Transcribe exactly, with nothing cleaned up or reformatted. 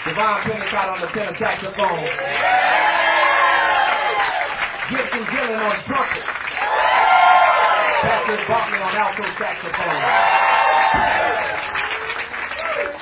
Devon Pennicott on the tenor saxophone. Gibson Gillen on trumpet. Patrick Bartley on alto saxophone.